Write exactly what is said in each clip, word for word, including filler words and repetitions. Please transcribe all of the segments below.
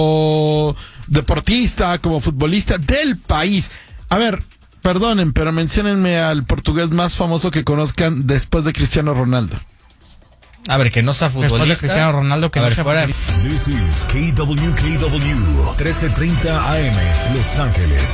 deportista, como futbolista del país. A ver, perdonen, pero menciónenme al portugués más famoso que conozcan después de Cristiano Ronaldo. A ver, que no sea futbolista. Después de Cristiano Ronaldo, que a no ver, sea fuera. This is K W K W, trece treinta A M, Los Ángeles.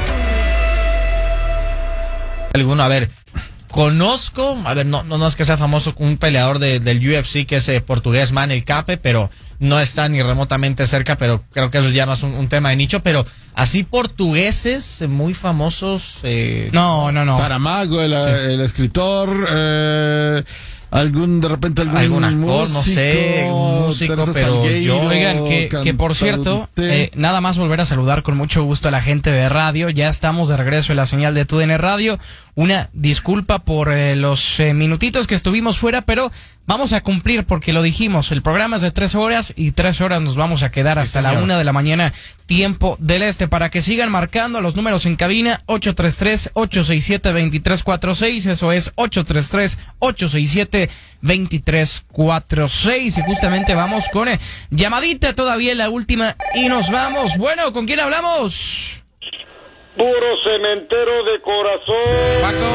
Alguno, a ver, conozco, a ver, no, no, no es que sea famoso un peleador de, del U F C, que es eh, portugués, Manel Cape, pero no está ni remotamente cerca, pero creo que eso ya más un, un tema de nicho, pero así portugueses eh, muy famosos. Eh, no, no, no. Saramago, el, sí. el escritor, eh, algún, de repente algún, algún actor, músico, no sé, un músico, Teresa pero Salgueiro, yo... Oigan, que, que por cierto, eh, nada más volver a saludar con mucho gusto a la gente de radio. Ya estamos de regreso en la señal de T U D N Radio. Una disculpa por eh, los eh, minutitos que estuvimos fuera, pero vamos a cumplir porque lo dijimos. El programa es de tres horas y tres horas nos vamos a quedar hasta sí, la una de la mañana, tiempo del este, para que sigan marcando los números en cabina: ocho tres tres, ocho seis siete, dos tres cuatro seis. Eso es ocho tres tres, ocho seis siete, dos tres cuatro seis. Y justamente vamos con eh, llamadita todavía, la última, y nos vamos. Bueno, ¿con quién hablamos? Puro cementero de corazón. ¡Paco!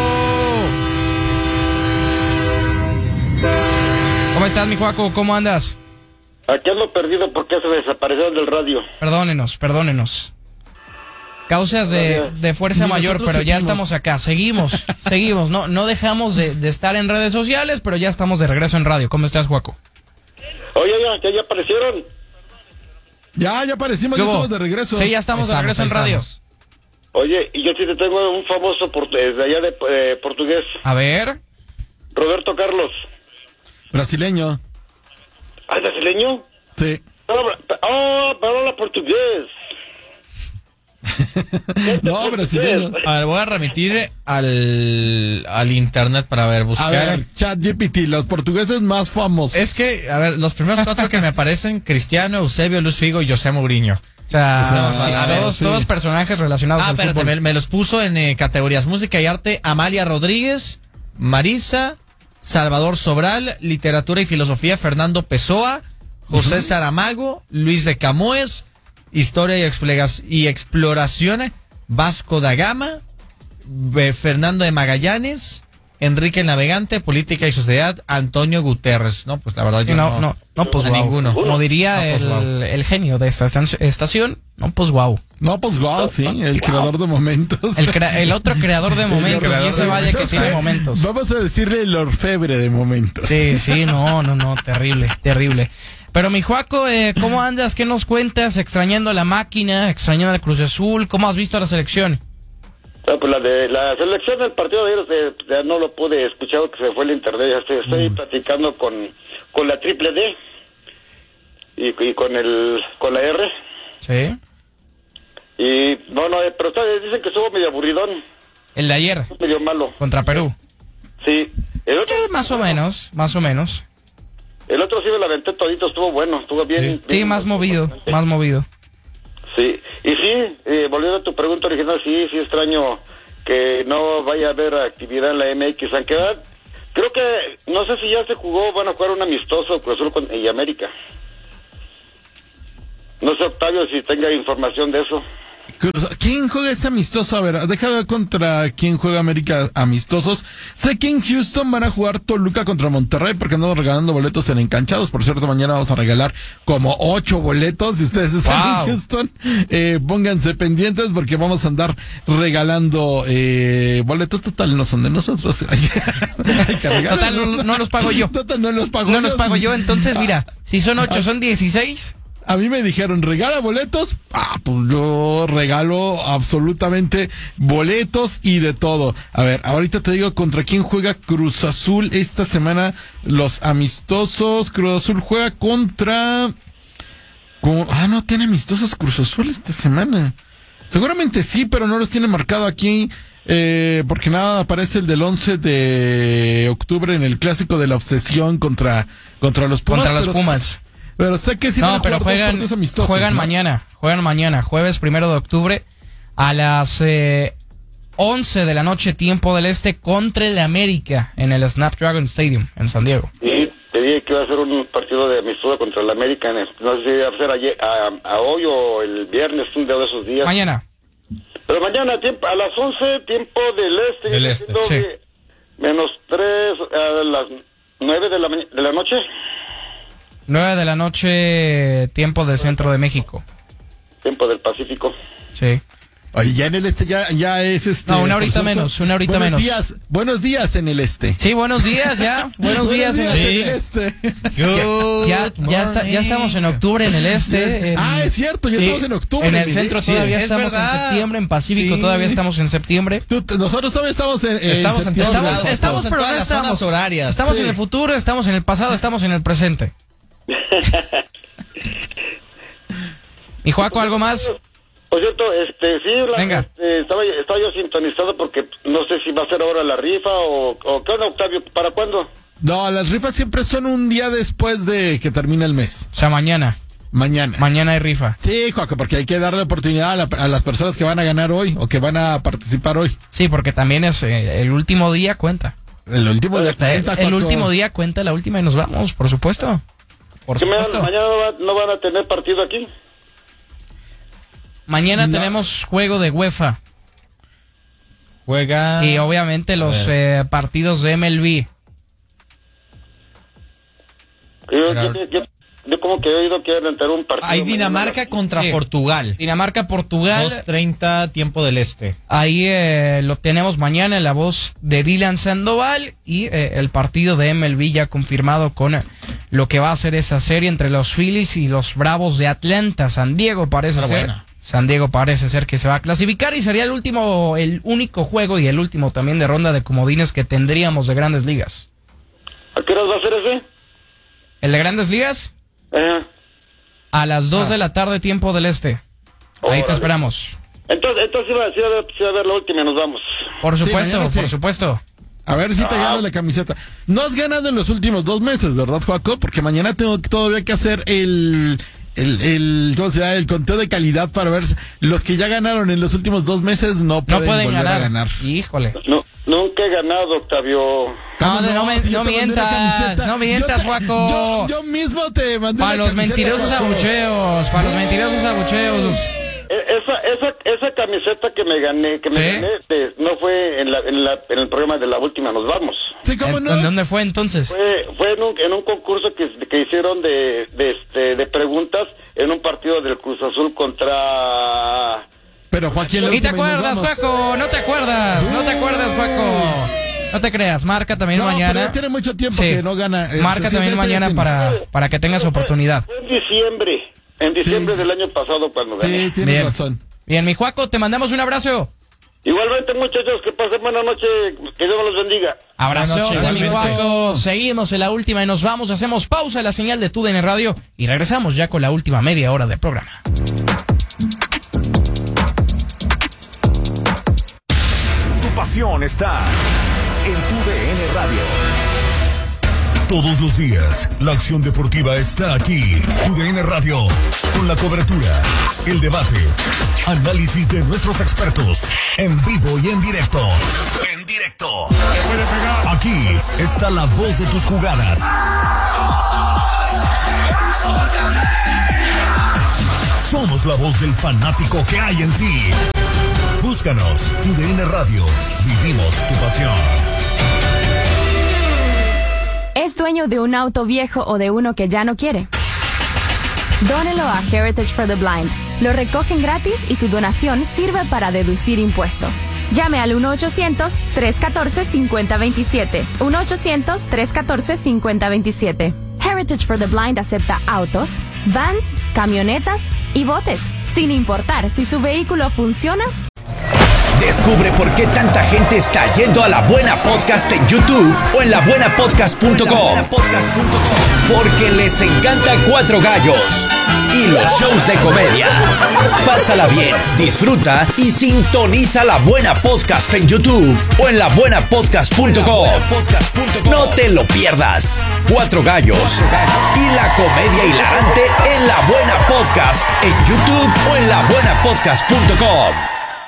¿Cómo estás, mi Juaco? ¿Cómo andas? Aquí ando perdido porque se desaparecieron del radio. Perdónenos, perdónenos. Causas de, de fuerza Ni mayor, pero ya seguimos. Estamos acá. Seguimos, seguimos. No, no dejamos de, de estar en redes sociales, pero ya estamos de regreso en radio. ¿Cómo estás, Juaco? Oye, ya, ya, ya aparecieron. Ya, ya aparecimos, ya estamos de regreso. Sí, ya estamos, estamos de regreso en radio. Estamos. Oye, y yo sí te tengo un famoso port- de allá de eh, portugués. A ver. Roberto Carlos. Brasileño. ¿Ah, brasileño? Sí. Oh, pero habla portugués. No, brasileño. A ver, voy a remitir al, al internet para ver, buscar. A ver, ChatGPT, los portugueses más famosos. Es que, a ver, los primeros cuatro que me aparecen: Cristiano, Eusebio, Luis Figo y José Mourinho. O sea, sí, sí, a ver, todos, sí. todos personajes relacionados ah, al espérate, fútbol. Me, me los puso en eh, categorías música y arte: Amalia Rodríguez, Marisa, Salvador Sobral; literatura y filosofía: Fernando Pessoa, José uh-huh. Saramago, Luis de Camões; historia y, explega- y exploración: Vasco da Gama, eh, Fernando de Magallanes; Enrique el Navegante; política y sociedad: Antonio Guterres. No, pues la verdad yo no, no, no, no, pues a wow. ninguno. Como diría no, pues, el, wow. el genio de esta estación, no, pues wow. No, pues wow, sí, el wow. creador de momentos. El, crea- el otro creador de momentos, creador y ese vaya que tiene momentos. Vamos a decirle el orfebre de momentos. Sí, sí, no, no, no, terrible, terrible. Pero mi Juaco, eh, ¿cómo andas? ¿Qué nos cuentas? Extrañando la máquina, extrañando el Cruz Azul. ¿Cómo has visto la selección? No, pues la de la selección del partido de ayer eh, ya no lo pude escuchar porque se fue el internet. Ya estoy, estoy mm. platicando con, con la triple D y, y con el con la R. Sí. Y no, no, pero ¿sabes? Dicen que estuvo medio aburridón. ¿El de ayer? Medio malo. ¿Contra Perú? Sí. El otro, eh, más o menos, más o menos. El otro sí me la aventé todito, estuvo bueno, estuvo bien. Sí, bien, sí más bien, movido, bastante. más movido. Sí, y sí, eh, volviendo a tu pregunta original, sí, sí extraño que no vaya a haber actividad en la M X, aunque creo que, no sé si ya se jugó, van a jugar un amistoso Cruz Azul con, y América. No sé, Octavio, si tenga información de eso. ¿Quién juega este amistoso? A ver, déjame ver contra quién juega América amistosos. Sé que en Houston van a jugar Toluca contra Monterrey porque andamos regalando boletos en Encanchados. Por cierto, mañana vamos a regalar como ocho boletos. Si ustedes están wow. en Houston, eh, pónganse pendientes porque vamos a andar regalando eh, boletos. Total, no son de nosotros. Total, no, no los pago yo. Total, no los pago No yo. los pago yo. Entonces, mira, si son ocho, son dieciséis. A mí me dijeron, regala boletos. Ah, pues yo regalo absolutamente boletos y de todo. A ver, ahorita te digo contra quién juega Cruz Azul esta semana. Los amistosos. Cruz Azul juega contra... Con... Ah, no tiene amistosos Cruz Azul esta semana. Seguramente sí, pero no los tiene marcado aquí. Eh, porque nada, aparece el del once de octubre en el clásico de la obsesión contra, contra los Pumas. Contra los Pumas. Pero sé que sí no, van a pero juegan, juegan ¿no? mañana, juegan mañana, jueves primero de octubre a las eh, once de la noche, tiempo del este, contra el América en el Snapdragon Stadium en San Diego. Y te dije que iba a ser un partido de amistoso contra el América. No sé si iba a ser ayer, a, a hoy o el viernes, un día de esos días. Mañana. Pero mañana, tiempo, a las once, tiempo del este. Del este, sí. Menos tres, a las nueve de la, de la noche. nueve de la noche, tiempo del centro de México. Tiempo del Pacífico. Sí. Oye, ya en el este ya, ya es este. No, una horita por cierto, menos, una horita buenos menos. Días, buenos días en el este. Sí, buenos días ya. Buenos días en el en el este. este. Ya, ya, está, ya estamos en octubre en el este. En, Ah, es cierto, ya sí, estamos en octubre. En el en centro este. todavía es estamos verdad. en septiembre, en Pacífico Sí. todavía estamos en septiembre. Tú- t- nosotros todavía estamos en, en Estamos en septiembre. todos Estamos, lados, estamos, en pero todas no las estamos. zonas horarias. Estamos Sí. en el futuro, estamos en el pasado, estamos en el presente. ¿Y Joaco, algo más? Por cierto, este, sí, la- Venga. este, estaba, estaba yo sintonizado porque no sé si va a ser ahora la rifa o, o ¿qué onda, Octavio? ¿Para cuándo? No, las rifas siempre son un día después de que termine el mes. O sea, mañana. Mañana. Mañana hay rifa. Sí, Joaco, porque hay que darle oportunidad a, la- a las personas que van a ganar hoy o que van a participar hoy. Sí, porque también es eh, el último día cuenta. El último día cuenta, El Joaco. último día cuenta la última y nos vamos, por supuesto. Por ¿Que me- supuesto. mañana no, va- no van a tener partido aquí? Mañana No. tenemos juego de UEFA Juega. y obviamente los ver. eh, partidos de M L B. Yo, Pero- yo, yo- yo como que he oído que van a tener un partido. Hay mañana. Dinamarca contra Sí. Portugal. Dinamarca-Portugal. dos treinta, tiempo del este. Ahí eh, lo tenemos mañana en la voz de Dylan Sandoval y eh, el partido de M L B ya confirmado con eh, lo que va a ser esa serie entre los Phillies y los Bravos de Atlanta. San Diego parece Está ser. buena. San Diego parece ser que se va a clasificar y sería el último, el único juego y el último también de ronda de comodines que tendríamos de Grandes Ligas. ¿A qué horas va a ser ese? ¿El de Grandes Ligas? Ajá. A las dos de la tarde, tiempo del este. Ahí Órale. te esperamos. Entonces, entonces sí va, sí va a ver, sí va a ver la última y nos vamos. Por supuesto, mañana sí. por supuesto. A ver si te Ah. ganas la camiseta. No has ganado en los últimos dos meses, ¿verdad, Joaco? Porque mañana tengo que- todavía que hacer el, el, el, ¿cómo se llama? El conteo de calidad para ver si los que ya ganaron en los últimos dos meses no No pueden, pueden volver ganar. a ganar. Híjole. No, nunca he ganado, Octavio. No, no, me- Si yo no te mandé mientas, la camiseta. no mientas, Yo te- Joaco. Yo, yo mismo te mandé Para la los camiseta, mentirosos Joaco. abucheos, para los mentirosos abucheos. E- Esa, esa, esa camiseta que me gané, que me ¿Sí? gané, de- no fue en, la, en, la, en el programa de la última, nos vamos. Sí, ¿cómo ¿En, no? en dónde fue entonces? Fue, fue en, un, en un concurso que, que hicieron de, de, este, de preguntas en un partido del Cruz Azul contra... Pero fue aquí en la ¿Y te última y nos acuerdas, vamos. Juaco? No te acuerdas, no te acuerdas, Juaco. No te creas, marca también No, pero mañana. ya tiene mucho tiempo Sí. que no gana. Eh, Marca sí, también sí, sí, mañana sí, para, para que tengas oportunidad. Fue en diciembre, en diciembre Sí. del año pasado cuando gané. Sí, tienes Bien. razón. Bien, mi Juaco, te mandamos un abrazo. Igualmente, muchachos, que pasen buena noche, que Dios los bendiga. Abrazo, Buenas noches, mi igualmente. Juaco. Seguimos en la última y nos vamos. Hacemos pausa en la señal de TUDN Radio y regresamos ya con la última media hora de programa. Tu pasión está en tu D N Radio. Todos los días, la acción deportiva está aquí. Tu D N Radio, con la cobertura, el debate, análisis de nuestros expertos, en vivo y en directo. En directo. Aquí está la voz de tus jugadas. Somos la voz del fanático que hay en ti. Búscanos, Tu D N Radio. Vivimos tu pasión. ¿Es dueño de un auto viejo o de uno que ya no quiere? Dónelo a Heritage for the Blind. Lo recogen gratis y su donación sirve para deducir impuestos. Llame al uno ochocientos, tres uno cuatro, cinco cero dos siete. uno ochocientos, tres uno cuatro, cinco cero dos siete. Heritage for the Blind acepta autos, vans, camionetas y botes, sin importar si su vehículo funciona. Descubre por qué tanta gente está yendo a La Buena Podcast en YouTube o en la buena podcast punto com. Porque les encanta Cuatro Gallos y los shows de comedia. Pásala bien, disfruta y sintoniza La Buena Podcast en YouTube o en la buena podcast punto com. No te lo pierdas. Cuatro Gallos y la comedia hilarante en La Buena Podcast en YouTube o en la buena podcast punto com.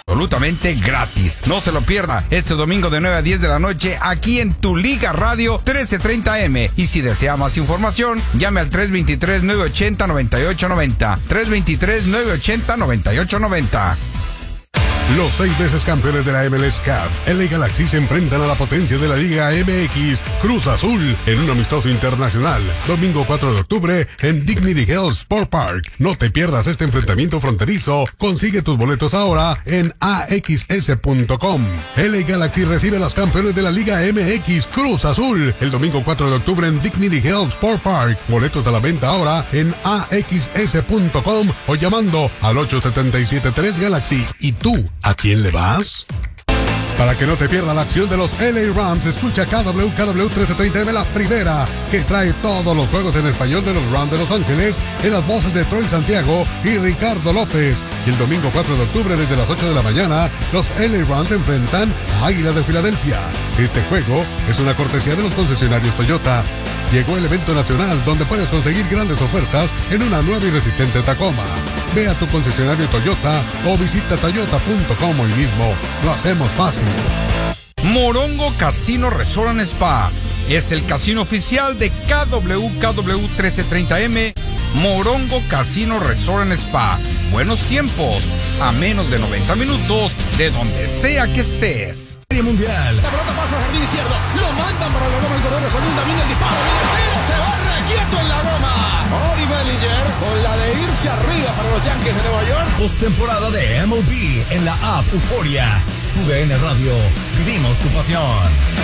absolutamente gratis. No se lo pierda este domingo de nueve a diez de la noche aquí en Tu Liga Radio trece treinta eme. Y si desea más información, llame al tres dos tres, nueve ocho cero, nueve ocho nueve cero. tres dos tres, nueve ocho cero, nueve ocho nueve cero. Los seis veces campeones de la M L S Cup, L A Galaxy, se enfrentan a la potencia de la Liga M X, Cruz Azul, en un amistoso internacional, domingo cuatro de octubre, en Dignity Health Sport Park. No te pierdas este enfrentamiento fronterizo. Consigue tus boletos ahora en a x s punto com. L A Galaxy recibe a los campeones de la Liga M X, Cruz Azul, el domingo cuatro de octubre en Dignity Health Sport Park. Boletos a la venta ahora en a x s punto com o llamando al ocho siete siete tres Galaxy. ¿Y tú? ¿A quién le vas? Para que no te pierda la acción de los L A Rams, escucha K W K W trece treinta eme, la primera, que trae todos los juegos en español de los Rams de Los Ángeles, en las voces de Troy Santiago y Ricardo López. Y el domingo cuatro de octubre, desde las ocho de la mañana, los L A Rams se enfrentan a Águilas de Filadelfia. Este juego es una cortesía de los concesionarios Toyota. Llegó el evento nacional donde puedes conseguir grandes ofertas en una nueva y resistente Tacoma. Ve a tu concesionario Toyota o visita toyota punto com hoy mismo. Lo hacemos fácil. Morongo Casino Resort and Spa es el casino oficial de K W K W trece treinta eme. Morongo Casino Resort and Spa. Buenos tiempos a menos de noventa minutos de donde sea que estés. Mundial. La pelota pasa al jardín izquierdo. Lo mandan para la goma el corredor de segunda. Viene el disparo. Viene el tiro. Se va requieto en la goma. Ori Bellinger con la de irse arriba para los Yankees de Nueva York. Postemporada de M L B en la app Euforia. U D N Radio. Vivimos tu pasión.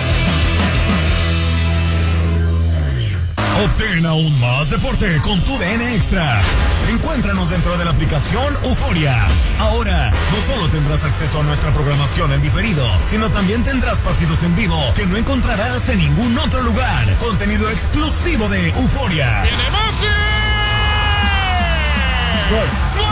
Obtén aún más deporte con tu D N Extra. Encuéntranos dentro de la aplicación Euforia. Ahora, no solo tendrás acceso a nuestra programación en diferido, sino también tendrás partidos en vivo que no encontrarás en ningún otro lugar. Contenido exclusivo de Euforia. ¡Viene Messi! ¡Gol!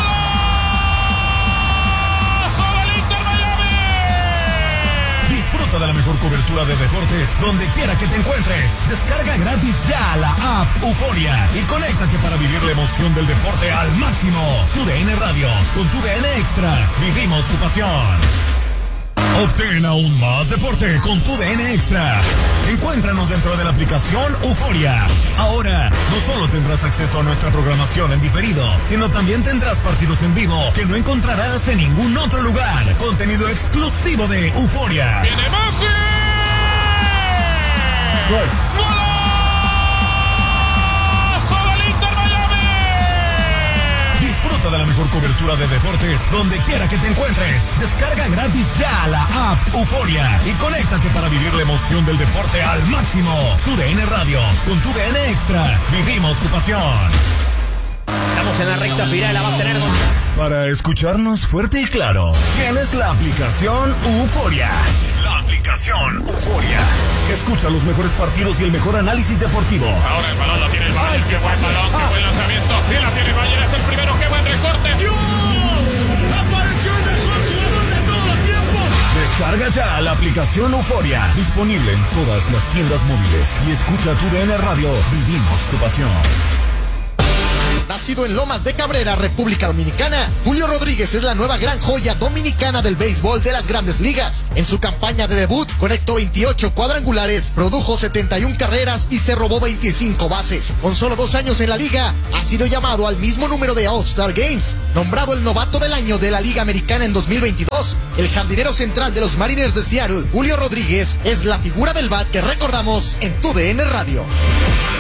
Disfruta de la mejor cobertura de deportes donde quiera que te encuentres. Descarga gratis ya la app Euforia y conéctate para vivir la emoción del deporte al máximo. Tu D N Radio, con tu D N Extra, vivimos tu pasión. Obtén aún más deporte con tu D N Extra. Encuéntranos dentro de la aplicación Euforia. Ahora, no solo tendrás acceso a nuestra programación en diferido, sino también tendrás partidos en vivo que no encontrarás en ningún otro lugar. Contenido exclusivo de Euforia. ¡Viene Messi! ¡Gol! Disfruta de la mejor cobertura de deportes donde quiera que te encuentres. Descarga gratis ya la app Euforia y conéctate para vivir la emoción del deporte al máximo. Tu D N Radio, con tu D N Extra, vivimos tu pasión. Estamos en la recta final, la va a tener con... Para escucharnos fuerte y claro, tienes la aplicación Euforia. La aplicación Euforia. Escucha los mejores partidos y el mejor análisis deportivo. Ahora el balón lo tiene el Bayern. Qué buen balón, qué buen lanzamiento. Y la tiene el Bayern, es el primero. Qué buen recorte. ¡Dios! ¡Apareció el mejor jugador de todos los tiempos! Descarga ya la aplicación Euforia. Disponible en todas las tiendas móviles. Y escucha tu D N Radio. Vivimos tu pasión. Nacido en Lomas de Cabrera, República Dominicana, Julio Rodríguez es la nueva gran joya dominicana del béisbol de las Grandes Ligas. En su campaña de debut, conectó veintiocho cuadrangulares, produjo setenta y una carreras y se robó veinticinco bases. Con solo dos años en la liga, ha sido llamado al mismo número de All-Star Games. Nombrado el novato del año de la Liga Americana en dos mil veintidós, el jardinero central de los Mariners de Seattle, Julio Rodríguez, es la figura del bat que recordamos en Tu D N Radio.